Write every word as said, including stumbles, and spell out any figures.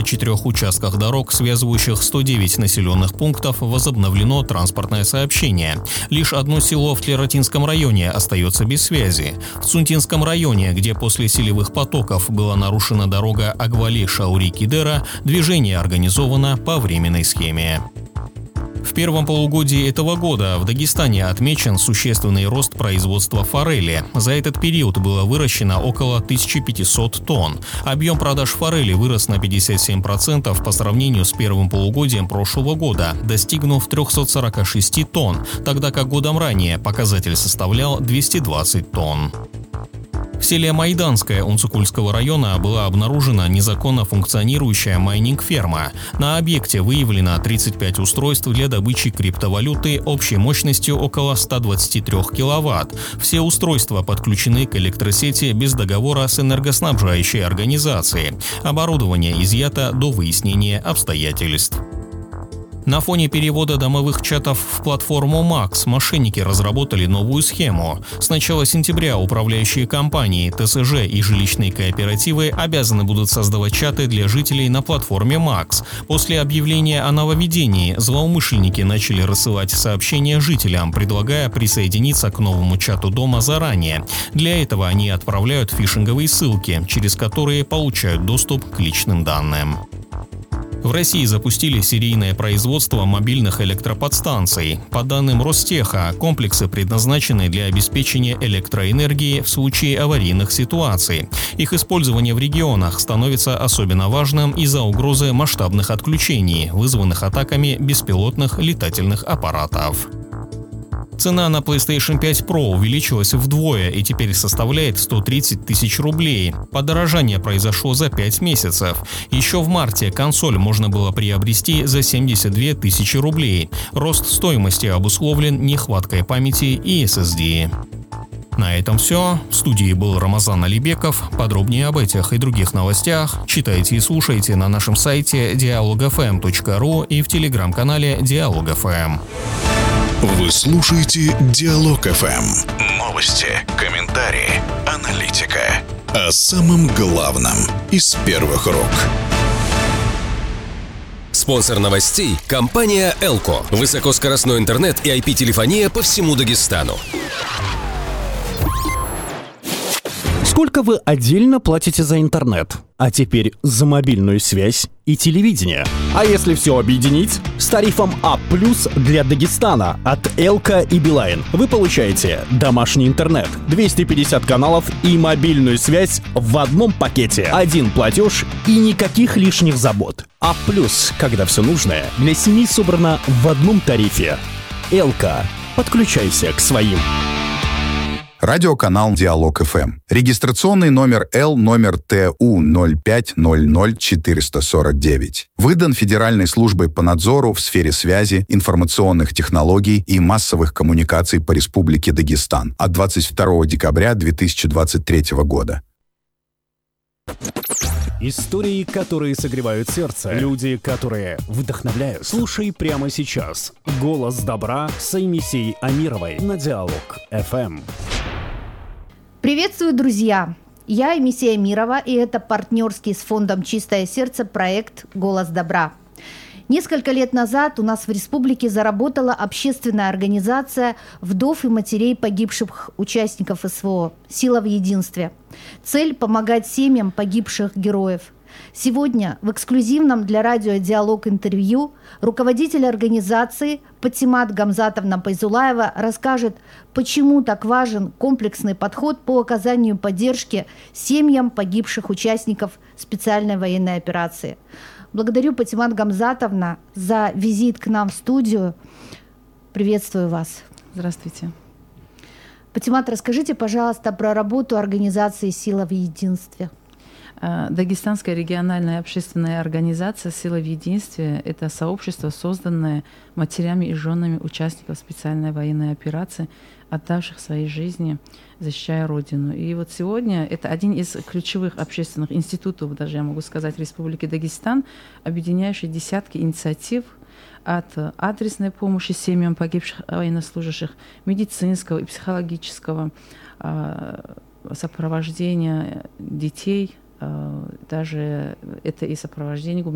четырёх участках дорог, связывающих сто девять населенных пунктов, возобновлено транспортное сообщение. Лишь одно село в Тлератинском районе остается без связи. В Цунтинском районе, где после селевых потоков была нарушена дорога Агвали-Шаури-Кидера, движение организовано по временной схеме. В первом полугодии этого года в Дагестане отмечен существенный рост производства форели. За этот период было выращено около тысячи пятисот тонн. Объем продаж форели вырос на пятьдесят семь процентов по сравнению с первым полугодием прошлого года, достигнув триста сорок шесть тонн, тогда как годом ранее показатель составлял двести двадцать тонн. В селе Майданское Унцукульского района была обнаружена незаконно функционирующая майнинг-ферма. На объекте выявлено тридцать пять устройств для добычи криптовалюты общей мощностью около ста двадцати трёх киловатт. Все устройства подключены к электросети без договора с энергоснабжающей организацией. Оборудование изъято до выяснения обстоятельств. На фоне перевода домовых чатов в платформу Макс мошенники разработали новую схему. С начала сентября управляющие компании, ТСЖ и жилищные кооперативы обязаны будут создавать чаты для жителей на платформе Макс. После объявления о нововведении злоумышленники начали рассылать сообщения жителям, предлагая присоединиться к новому чату дома заранее. Для этого они отправляют фишинговые ссылки, через которые получают доступ к личным данным. В России запустили серийное производство мобильных электроподстанций. По данным Ростеха, комплексы предназначены для обеспечения электроэнергии в случае аварийных ситуаций. Их использование в регионах становится особенно важным из-за угрозы масштабных отключений, вызванных атаками беспилотных летательных аппаратов. Цена на PlayStation пять Pro увеличилась вдвое и теперь составляет сто тридцать тысяч рублей. Подорожание произошло за пять месяцев. Еще в марте консоль можно было приобрести за семьдесят две тысячи рублей. Рост стоимости обусловлен нехваткой памяти и эс эс ди. На этом все. В студии был Рамазан Алибеков. Подробнее об этих и других новостях читайте и слушайте на нашем сайте диалог эф эм точка ру и в телеграм-канале Диалог эф эм. Вы слушаете Диалог эф эм. Новости, комментарии, аналитика. О самом главном из первых рук. Спонсор новостей – компания Элко. Высокоскоростной интернет и ай пи-телефония по всему Дагестану. Сколько вы отдельно платите за интернет? А теперь за мобильную связь и телевидение. А если все объединить? С тарифом А плюс для Дагестана от Элка и Билайн вы получаете домашний интернет, двести пятьдесят каналов и мобильную связь в одном пакете. Один платеж и никаких лишних забот. А плюс, когда все нужное для семьи собрано в одном тарифе. Элка. Подключайся к своим. Радиоканал Диалог эф эм. Регистрационный номер Л номер Т У ноль пять ноль ноль четыреста сорок девять. Выдан Федеральной службой по надзору в сфере связи, информационных технологий и массовых коммуникаций по Республике Дагестан от двадцать второго декабря две тысячи двадцать третьего года. Истории, которые согревают сердце. Люди, которые вдохновляют. Слушай прямо сейчас. Голос добра с Аймисей Амировой на Диалог эф эм. Приветствую, друзья! Я Аймисей Амирова, и это партнерский с фондом «Чистое сердце» проект «Голос добра». Несколько лет назад у нас в республике заработала общественная организация вдов и матерей погибших участников эс вэ о «Сила в единстве». Цель – помогать семьям погибших героев. Сегодня в эксклюзивном для радио «Диалог» интервью руководитель организации Патимат Гамзатовна Пайзулаева расскажет, почему так важен комплексный подход по оказанию поддержки семьям погибших участников специальной военной операции. Благодарю, Патимат Гамзатовна, за визит к нам в студию. Приветствую вас. Здравствуйте. Патимат, расскажите, пожалуйста, про работу организации «Сила в единстве». Дагестанская региональная общественная организация «Сила в единстве» – это сообщество, созданное матерями и женами участников специальной военной операции, отдавших свои жизни, защищая Родину. И вот сегодня это один из ключевых общественных институтов, даже я могу сказать, Республики Дагестан, объединяющий десятки инициатив от адресной помощи семьям погибших военнослужащих, медицинского и психологического сопровождения детей, даже это и сопровождение